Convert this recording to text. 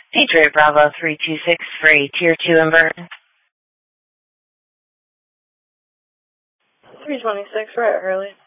Detroit Bravo 326 for a Tier 2 invert. 326, right, Hurley.